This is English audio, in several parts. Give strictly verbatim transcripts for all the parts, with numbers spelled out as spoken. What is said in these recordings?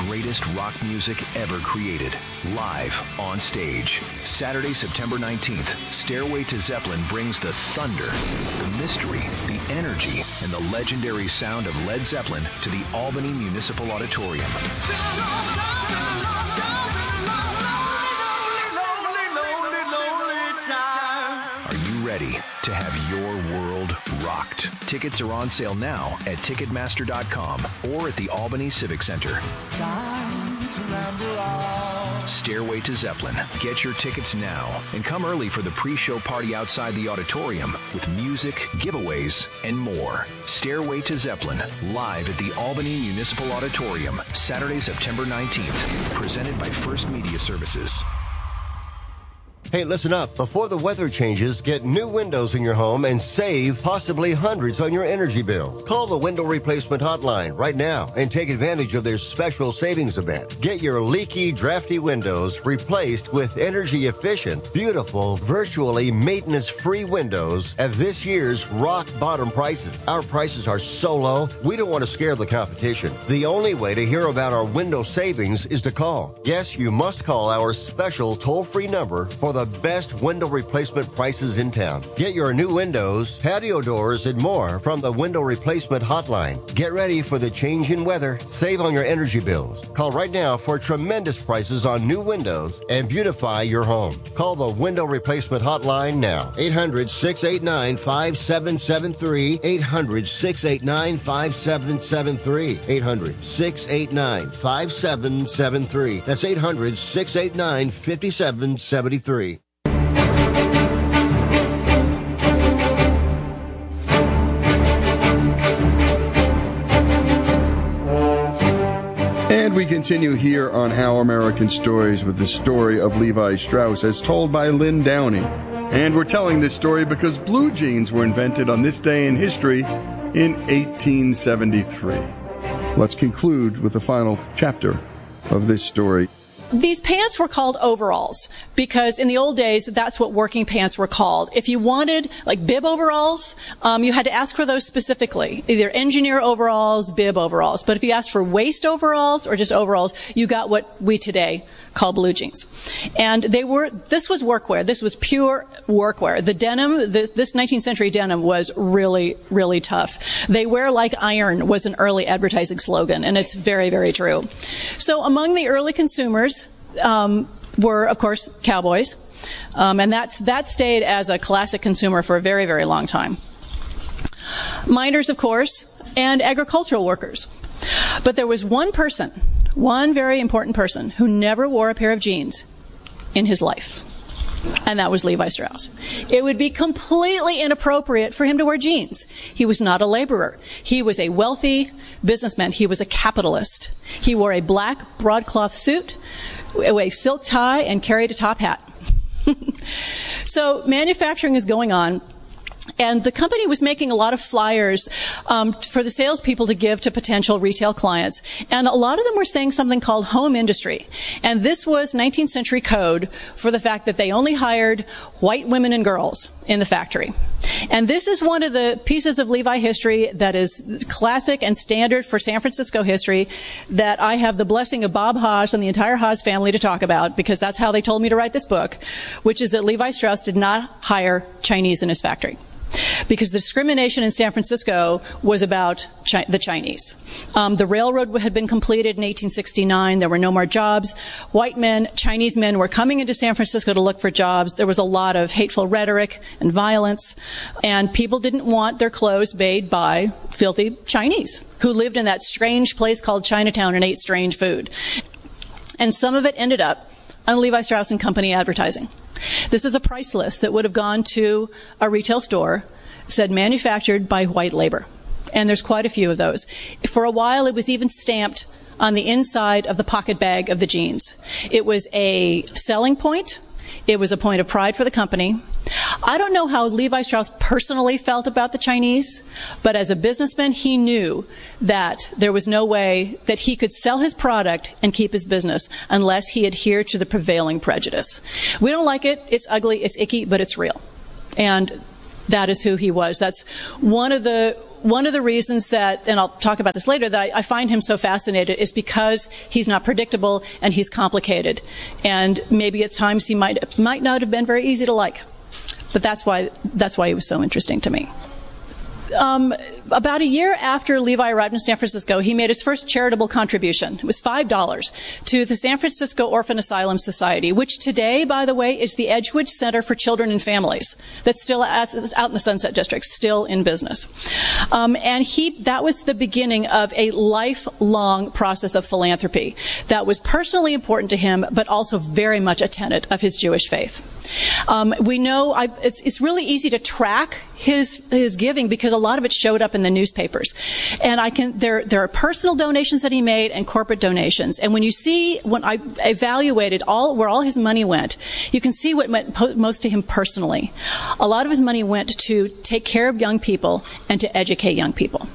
greatest rock music ever created, live on stage. Saturday, September nineteenth, Stairway to Zeppelin brings the thunder, the mystery, the energy, and the legendary sound of Led Zeppelin to the Albany Municipal Auditorium. Are you ready to have your world rocked? Tickets are on sale now at Ticketmaster dot com or at the Albany Civic Center. Stairway to Zeppelin. Get your tickets now and come early for the pre-show party outside the auditorium with music, giveaways, and more. Stairway to Zeppelin, live at the Albany Municipal Auditorium, Saturday, September nineteenth. Presented by First Media Services. Hey, listen up. Before the weather changes, get new windows in your home and save possibly hundreds on your energy bill. Call the Window Replacement Hotline right now and take advantage of their special savings event. Get your leaky, drafty windows replaced with energy-efficient, beautiful, virtually maintenance-free windows at this year's rock-bottom prices. Our prices are so low, we don't want to scare the competition. The only way to hear about our window savings is to call. Yes, you must call our special toll-free number for the best window replacement prices in town. Get your new windows, patio doors, and more from the Window Replacement Hotline. Get ready for the change in weather. Save on your energy bills. Call right now for tremendous prices on new windows and beautify your home. Call the Window Replacement Hotline now. eight hundred, six eight nine, five seven seven three. eight hundred, six eight nine, five seven seven three. eight hundred, six eight nine, five seven seven three. That's eight hundred, six eight nine, five seven seven three. And we continue here on How American Stories with the story of Levi Strauss as told by Lynn Downey. And we're telling this story because blue jeans were invented on this day in history in eighteen seventy-three. Let's conclude with the final chapter of this story. These pants were called overalls because in the old days, that's what working pants were called. If you wanted, like, bib overalls, um, you had to ask for those specifically. Either engineer overalls, bib overalls. But if you asked for waist overalls or just overalls, you got what we today call blue jeans. And they were, this was workwear. This was pure workwear. The denim, the, this nineteenth century denim was really, really tough. They wear like iron was an early advertising slogan, and it's very, very true. So among the early consumers um, were, of course, cowboys. Um, and that's, that stayed as a classic consumer for a very, very long time. Miners, of course, and agricultural workers. But there was one person, one very important person, who never wore a pair of jeans in his life. And that was Levi Strauss. It would be completely inappropriate for him to wear jeans. He was not a laborer. He was a wealthy businessman. He was a capitalist. He wore a black broadcloth suit, a silk tie, and carried a top hat. So manufacturing is going on. And the company was making a lot of flyers um, for the salespeople to give to potential retail clients. And a lot of them were saying something called home industry. And this was nineteenth century code for the fact that they only hired white women and girls in the factory. And this is one of the pieces of Levi history that is classic and standard for San Francisco history that I have the blessing of Bob Haas and the entire Haas family to talk about, because that's how they told me to write this book, which is that Levi Strauss did not hire Chinese in his factory. Because the discrimination in San Francisco was about Chi- the Chinese. Um, the railroad had been completed in eighteen sixty-nine. There were no more jobs. White men, Chinese men were coming into San Francisco to look for jobs. There was a lot of hateful rhetoric and violence. And people didn't want their clothes made by filthy Chinese who lived in that strange place called Chinatown and ate strange food. And some of it ended up on Levi Strauss and Company advertising. This is a price list that would have gone to a retail store, said manufactured by white labor. And there's quite a few of those. For a while, it was even stamped on the inside of the pocket bag of the jeans. It was a selling point. It was a point of pride for the company. I don't know how Levi Strauss personally felt about the Chinese, but as a businessman, he knew that there was no way that he could sell his product and keep his business unless he adhered to the prevailing prejudice. We don't like it. It's ugly. It's icky, but it's real. And that is who he was. That's one of the one of the reasons that, and I'll talk about this later, that I, I find him so fascinated is because he's not predictable and he's complicated. And maybe at times he might might not have been very easy to like. But that's why that's why he was so interesting to me. Um, about a year after Levi arrived in San Francisco, he made his first charitable contribution. It was five dollars to the San Francisco Orphan Asylum Society, which today, by the way, is the Edgewood Center for Children and Families. That's still out in the Sunset District, still in business. Um, and he that was the beginning of a lifelong process of philanthropy that was personally important to him, but also very much a tenet of his Jewish faith. Um, we know I, it's, it's really easy to track his his giving because a lot of it showed up in the newspapers, and I can there there are personal donations that he made and corporate donations. And when you see when I evaluated all where all his money went, you can see what went po- most to him personally. A lot of his money went to take care of young people and to educate young people.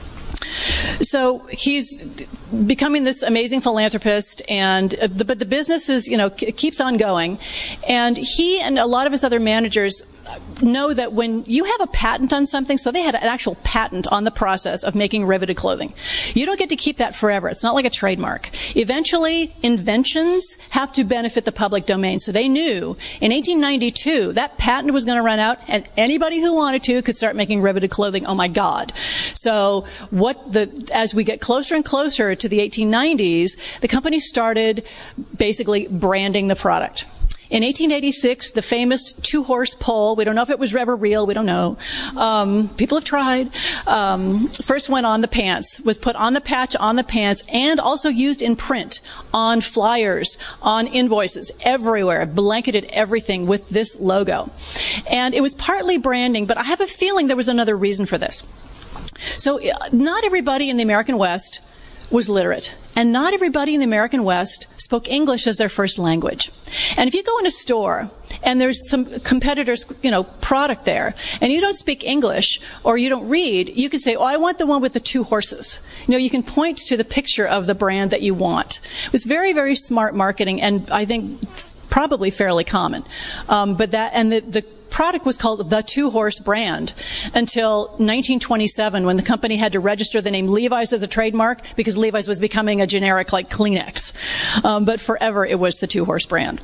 So he's becoming this amazing philanthropist, and uh, the, but the business is, you know, c- keeps on going. And he and a lot of his other managers know that when you have a patent on something, so they had an actual patent on the process of making riveted clothing. You don't get to keep that forever. It's not like a trademark. Eventually, inventions have to benefit the public domain. So they knew in eighteen ninety-two that patent was going to run out, and anybody who wanted to could start making riveted clothing. Oh my God. So what the as we get closer and closer to the eighteen nineties, the company started basically branding the product. In eighteen eighty-six, the famous two-horse pole, we don't know if it was ever real, we don't know. Um, people have tried. Um, first went on the pants, was put on the patch on the pants, and also used in print, on flyers, on invoices, everywhere, blanketed everything with this logo. And it was partly branding, but I have a feeling there was another reason for this. So not everybody in the American West was literate, and not everybody in the American West spoke English as their first language. And if you go in a store and there's some competitor's, you know, product there, and you don't speak English or you don't read, you can say, "Oh, I want the one with the two horses." You know, you can point to the picture of the brand that you want. It was very, very smart marketing, and I think probably fairly common. Um, but that and the, the product was called the Two-Horse brand until nineteen twenty-seven, when the company had to register the name Levi's as a trademark because Levi's was becoming a generic like Kleenex. Um, but forever it was the Two-Horse brand.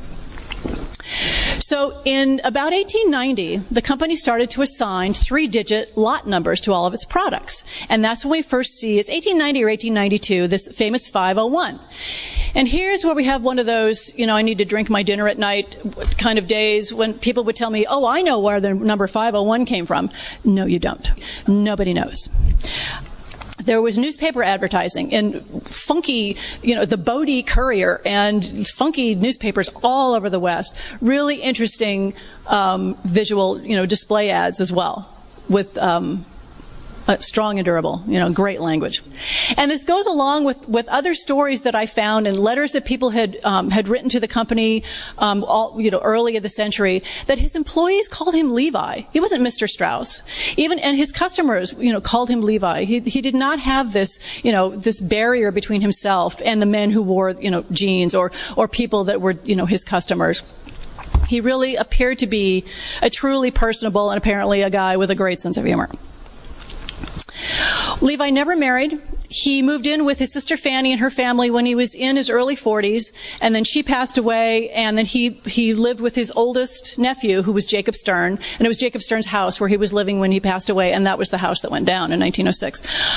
So in about eighteen ninety, the company started to assign three-digit lot numbers to all of its products. And that's when we first see, it's eighteen ninety or eighteen ninety-two, this famous five oh one. And here's where we have one of those, you know, I need to drink my dinner at night kind of days when people would tell me, "Oh, I know where the number five oh one came from." No, you don't. Nobody knows. There was newspaper advertising in funky, you know, the Bodie Courier and funky newspapers all over the West. Really interesting um, visual, you know, display ads as well with um, uh, strong and durable, you know, great language. And this goes along with, with other stories that I found and letters that people had um, had written to the company, um, all, you know, early in the century, that his employees called him Levi. He wasn't Mister Strauss. Even and his customers, you know, called him Levi. He he did not have this, you know, this barrier between himself and the men who wore, you know, jeans or or people that were, you know, his customers. He really appeared to be a truly personable and apparently a guy with a great sense of humor. Levi never married. He moved in with his sister Fanny and her family when he was in his early forties, and then she passed away, and then he, he lived with his oldest nephew, who was Jacob Stern, and it was Jacob Stern's house where he was living when he passed away, and that was the house that went down in nineteen oh six.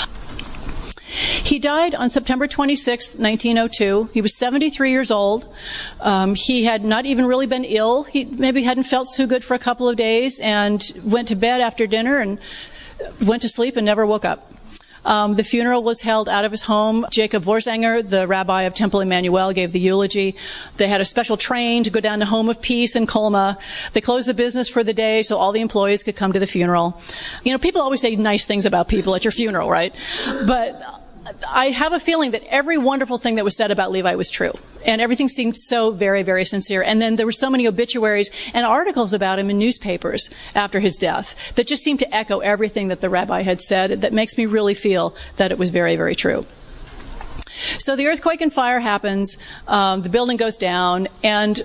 He died on September twenty-sixth, nineteen oh two. He was seventy-three years old. Um, he had not even really been ill. He maybe hadn't felt so good for a couple of days and went to bed after dinner and went to sleep and never woke up. Um, the funeral was held out of his home. Jacob Vorsanger, the rabbi of Temple Emmanuel, gave the eulogy. They had a special train to go down to Home of Peace in Colma. They closed the business for the day so all the employees could come to the funeral. You know, people always say nice things about people at your funeral, right? But I have a feeling that every wonderful thing that was said about Levi was true. And everything seemed so very, very sincere. And then there were so many obituaries and articles about him in newspapers after his death that just seemed to echo everything that the rabbi had said. That makes me really feel that it was very, very true. So the earthquake and fire happens. Um, the building goes down. And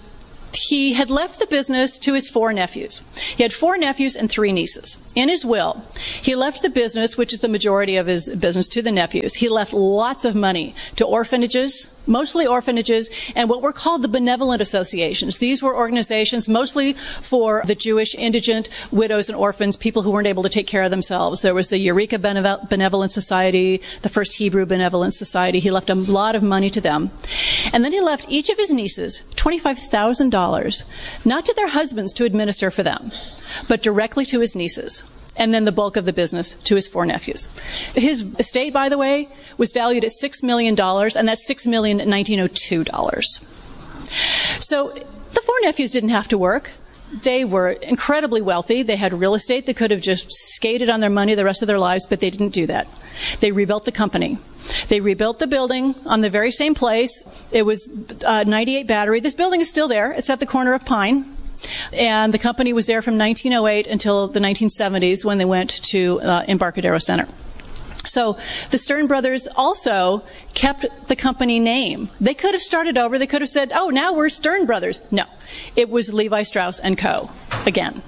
he had left the business to his four nephews. He had four nephews and three nieces. In his will, he left the business, which is the majority of his business, to the nephews. He left lots of money to orphanages, mostly orphanages, and what were called the benevolent associations. These were organizations mostly for the Jewish indigent widows and orphans, people who weren't able to take care of themselves. There was the Eureka Benevolent Society, the First Hebrew Benevolent Society. He left a lot of money to them. And then he left each of his nieces twenty-five thousand dollars, not to their husbands to administer for them, but directly to his nieces. And then the bulk of the business to his four nephews. His estate, by the way, was valued at six million dollars, and that's six million dollars in nineteen oh two dollars. So the four nephews didn't have to work. They were incredibly wealthy. They had real estate. They could have just skated on their money the rest of their lives, but they didn't do that. They rebuilt the company. They rebuilt the building on the very same place. It was uh, ninety-eight Battery. This building is still there. It's at the corner of Pine. And the company was there from nineteen oh eight until the nineteen seventies when they went to uh, Embarcadero Center. So the Stern brothers also kept the company name. They could have started over. They could have said, oh, now we're Stern Brothers. No, it was Levi Strauss and Co. again.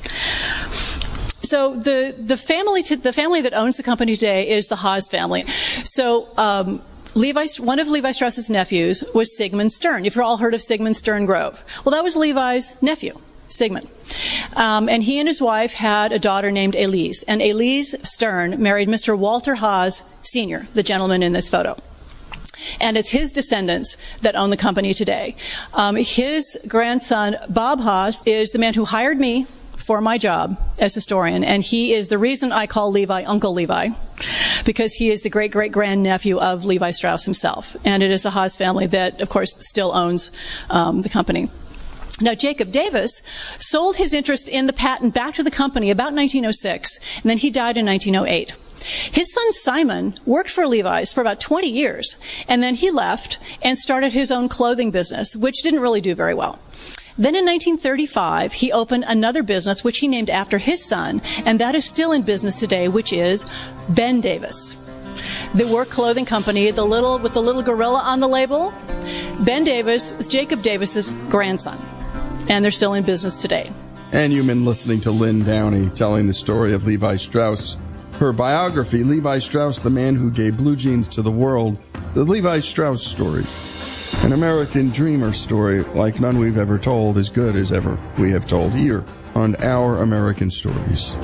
So the, the family to, the family that owns the company today is the Haas family. So um, Levi, one of Levi Strauss's nephews was Sigmund Stern. You've all heard of Sigmund Stern Grove. Well, that was Levi's nephew, Sigmund. Um, and he and his wife had a daughter named Elise. And Elise Stern married Mister Walter Haas Senior, the gentleman in this photo. And it's his descendants that own the company today. Um, his grandson, Bob Haas, is the man who hired me for my job as historian, and he is the reason I call Levi Uncle Levi, because he is the great-great-grandnephew of Levi Strauss himself. And it is the Haas family that, of course, still owns um, the company. Now, Jacob Davis sold his interest in the patent back to the company about nineteen oh six, and then he died in nineteen oh eight. His son Simon worked for Levi's for about twenty years, and then he left and started his own clothing business, which didn't really do very well. Then in nineteen thirty-five, he opened another business, which he named after his son, and that is still in business today, which is Ben Davis. The work clothing company, the little with the little gorilla on the label. Ben Davis was Jacob Davis's grandson, and they're still in business today. And you've been listening to Lynn Downey telling the story of Levi Strauss. Her biography, Levi Strauss, the Man Who Gave Blue Jeans to the World, the Levi Strauss story. An American dreamer story like none we've ever told, as good as ever we have told here on Our American Stories.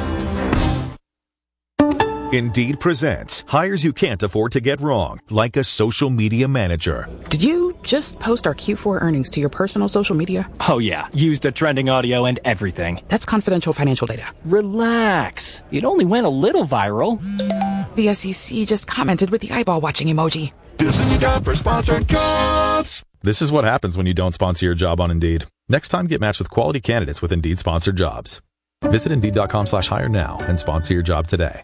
Indeed presents hires you can't afford to get wrong, like a social media manager. Did you just post our Q four earnings to your personal social media? Oh yeah, used the trending audio and everything. That's confidential financial data. Relax. It only went a little viral. The S E C just commented with the eyeball watching emoji. This is your job for sponsored jobs. This is what happens when you don't sponsor your job on Indeed. Next time, get matched with quality candidates with Indeed sponsored jobs. Visit Indeed.com slash hire now and sponsor your job today.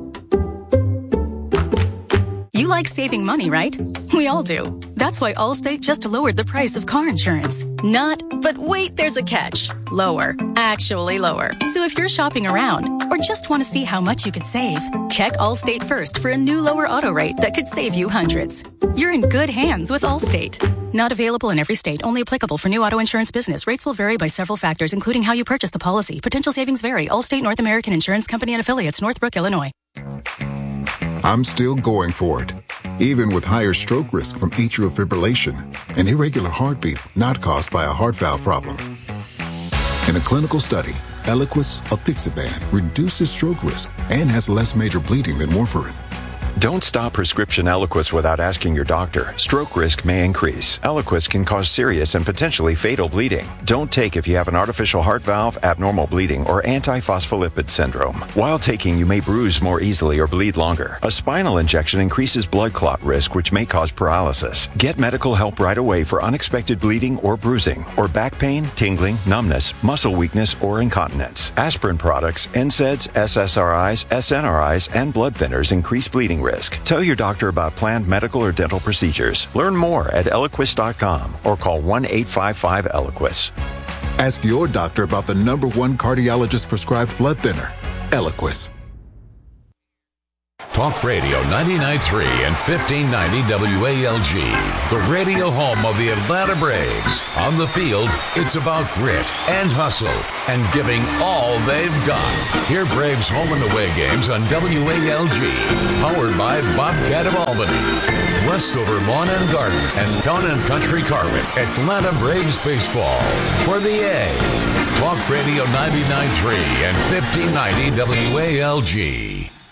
You like saving money, right? We all do. That's why Allstate just lowered the price of car insurance. Not, but wait, there's a catch. Lower. Actually lower. So if you're shopping around or just want to see how much you could save, check Allstate first for a new lower auto rate that could save you hundreds. You're in good hands with Allstate. Not available in every state. Only applicable for new auto insurance business. Rates will vary by several factors, including how you purchase the policy. Potential savings vary. Allstate North American Insurance Company and Affiliates, Northbrook, Illinois. I'm still going for it, even with higher stroke risk from atrial fibrillation, an irregular heartbeat not caused by a heart valve problem. In a clinical study, Eliquis apixaban reduces stroke risk and has less major bleeding than warfarin. Don't stop prescription Eliquis without asking your doctor. Stroke risk may increase. Eliquis can cause serious and potentially fatal bleeding. Don't take if you have an artificial heart valve, abnormal bleeding, or antiphospholipid syndrome. While taking, you may bruise more easily or bleed longer. A spinal injection increases blood clot risk, which may cause paralysis. Get medical help right away for unexpected bleeding or bruising, or back pain, tingling, numbness, muscle weakness, or incontinence. Aspirin products, N SAIDs, S S R Is, S N R Is, and blood thinners increase bleeding risk. Tell your doctor about planned medical or dental procedures. Learn more at Eliquis dot com or call one eight five five Eliquis. Ask your doctor about the number one cardiologist prescribed blood thinner, Eliquis. Talk Radio ninety-nine point three and fifteen ninety W A L G, the radio home of the Atlanta Braves. On the field, it's about grit and hustle and giving all they've got. Hear Braves home and away games on W A L G, powered by Bobcat of Albany, Westover Lawn and Garden, and Town and Country Carpet. Atlanta Braves baseball for the A. Talk Radio ninety-nine point three and fifteen ninety W A L G.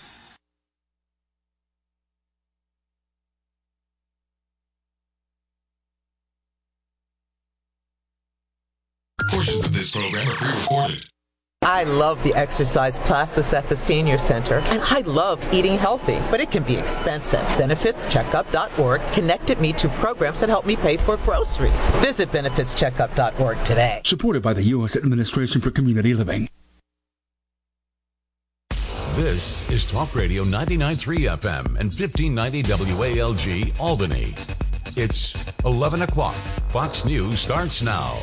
Portions of this program are pre-recorded. I love the exercise classes at the Senior Center, and I love eating healthy, but it can be expensive. benefits checkup dot org connected me to programs that help me pay for groceries. Visit benefits checkup dot org today. Supported by the U S Administration for Community Living. This is Talk Radio ninety-nine point three F M and fifteen ninety W A L G, Albany. It's eleven o'clock. Fox News starts now.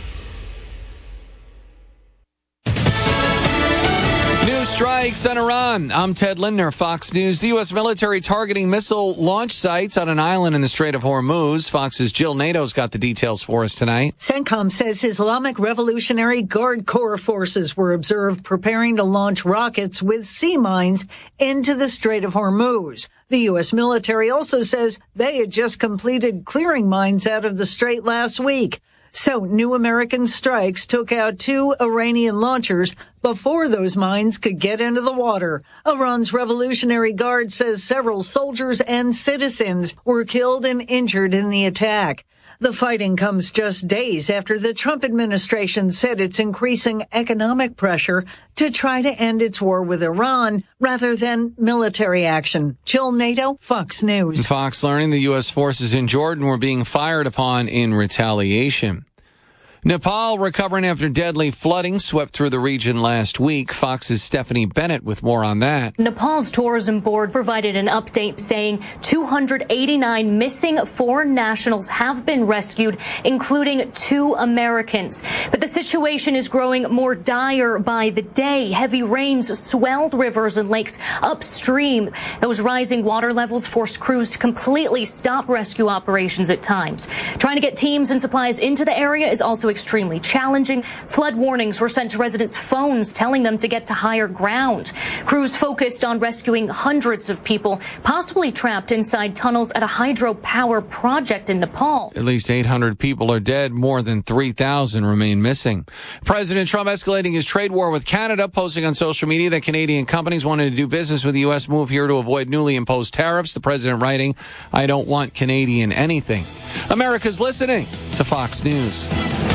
New strikes on Iran. I'm Ted Lindner, Fox News. The U S military targeting missile launch sites on an island in the Strait of Hormuz. Fox's Jill Nato's got the details for us tonight. CENTCOM says Islamic Revolutionary Guard Corps forces were observed preparing to launch rockets with sea mines into the Strait of Hormuz. The U S military also says they had just completed clearing mines out of the strait last week. So new American strikes took out two Iranian launchers before those mines could get into the water. Iran's Revolutionary Guard says several soldiers and citizens were killed and injured in the attack. The fighting comes just days after the Trump administration said it's increasing economic pressure to try to end its war with Iran rather than military action. Jill Nato, Fox News. Fox learning the U S forces in Jordan were being fired upon in retaliation. Nepal recovering after deadly flooding swept through the region last week. Fox's Stephanie Bennett with more on that. Nepal's tourism board provided an update saying two hundred eighty-nine missing foreign nationals have been rescued, including two Americans. But the situation is growing more dire by the day. Heavy rains swelled rivers and lakes upstream. Those rising water levels forced crews to completely stop rescue operations at times. Trying to get teams and supplies into the area is also extremely challenging. Flood warnings were sent to residents' phones telling them to get to higher ground. Crews focused on rescuing hundreds of people, possibly trapped inside tunnels at a hydropower project in Nepal. At least eight hundred people are dead. More than three thousand remain missing. President Trump escalating his trade war with Canada, posting on social media that Canadian companies wanted to do business with the U S move here to avoid newly imposed tariffs. The president writing, "I don't want Canadian anything." America's listening to Fox News.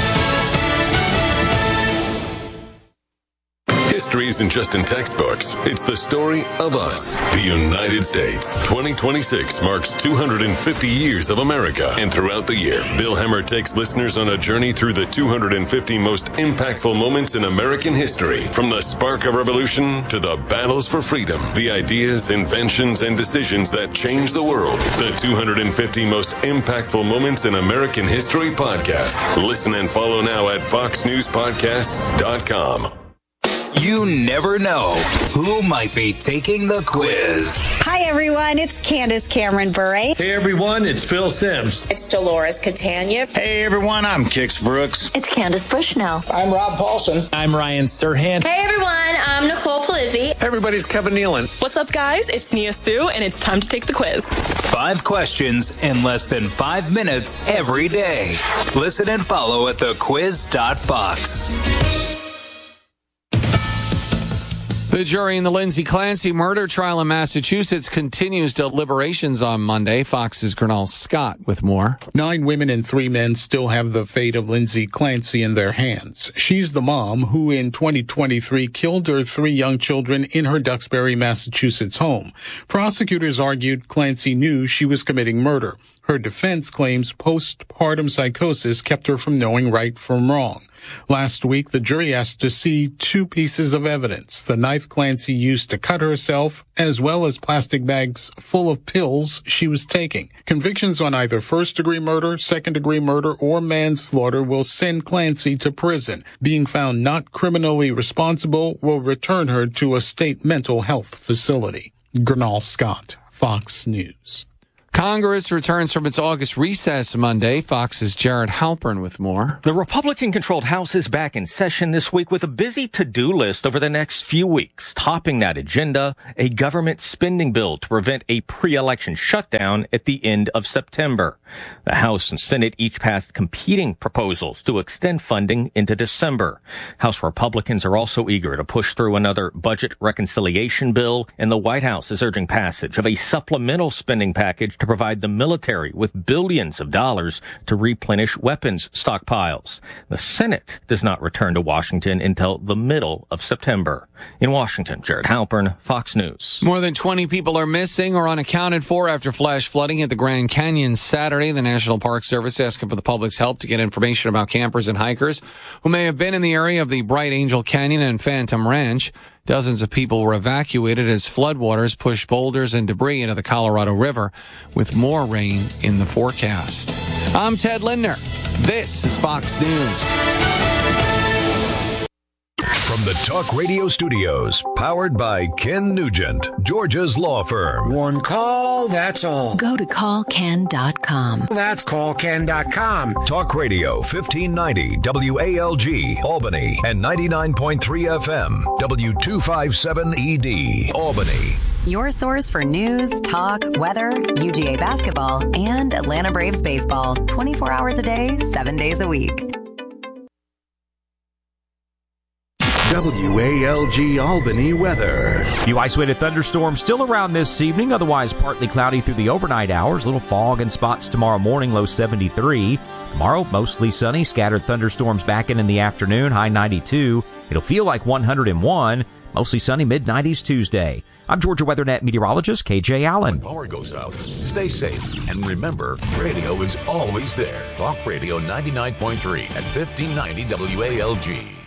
History isn't just in textbooks. It's the story of us, the United States. twenty twenty-six marks two hundred fifty years of America. And throughout the year, Bill Hemmer takes listeners on a journey through the two hundred fifty most impactful moments in American history. From the spark of revolution to the battles for freedom, the ideas, inventions, and decisions that changed the world. The two hundred fifty most impactful moments in American history podcast. Listen and follow now at fox news podcasts dot com. You never know who might be taking the quiz. Hi, everyone. It's Candace Cameron Bure. Hey, everyone. It's Phil Sims. It's Dolores Catania. Hey, everyone. I'm Kix Brooks. It's Candace Bushnell. I'm Rob Paulson. I'm Ryan Serhant. Hey, everyone. I'm Nicole Polizzi. Hey, everybody's Kevin Nealon. What's up, guys? It's Nia Sue, and it's time to take the quiz. Five questions in less than five minutes every day. Listen and follow at the quiz dot fox. The jury in the Lindsay Clancy murder trial in Massachusetts continues deliberations on Monday. Fox's Gernal Scott with more. Nine women and three men still have the fate of Lindsay Clancy in their hands. She's the mom who in twenty twenty-three killed her three young children in her Duxbury, Massachusetts home. Prosecutors argued Clancy knew she was committing murder. Her defense claims postpartum psychosis kept her from knowing right from wrong. Last week, the jury asked to see two pieces of evidence, the knife Clancy used to cut herself, as well as plastic bags full of pills she was taking. Convictions on either first-degree murder, second-degree murder, or manslaughter will send Clancy to prison. Being found not criminally responsible will return her to a state mental health facility. Gernal Scott, Fox News. Congress returns from its August recess Monday. Fox's Jared Halpern with more. The Republican-controlled House is back in session this week with a busy to-do list over the next few weeks. Topping that agenda, a government spending bill to prevent a pre-election shutdown at the end of September. The House and Senate each passed competing proposals to extend funding into December. House Republicans are also eager to push through another budget reconciliation bill, and the White House is urging passage of a supplemental spending package to provide the military with billions of dollars to replenish weapons stockpiles. The Senate does not return to Washington until the middle of September. In Washington, Jared Halpern, Fox News. More than twenty people are missing or unaccounted for after flash flooding at the Grand Canyon Saturday. The National Park Service asking for the public's help to get information about campers and hikers who may have been in the area of the Bright Angel Canyon and Phantom Ranch. Dozens of people were evacuated as floodwaters pushed boulders and debris into the Colorado River, with more rain in the forecast. I'm Ted Lindner. This is Fox News. From the Talk Radio studios, powered by Ken Nugent, Georgia's law firm. One call, that's all. Go to call ken dot com. That's call ken dot com. Talk Radio fifteen ninety W A L G, Albany, and ninety-nine point three F M, W two fifty-seven E D, Albany. Your source for news, talk, weather, U G A basketball, and Atlanta Braves baseball. twenty-four hours a day, seven days a week. W A L G Albany weather. Few isolated thunderstorms still around this evening, otherwise partly cloudy through the overnight hours. Little fog in spots tomorrow morning, low seventy-three. Tomorrow, mostly sunny, scattered thunderstorms back in in the afternoon, high ninety-two. It'll feel like one hundred one. Mostly sunny, mid nineties Tuesday. I'm Georgia WeatherNet meteorologist K J Allen. When power goes out, stay safe. And remember, radio is always there. Talk Radio ninety-nine point three at fifteen ninety W A L G.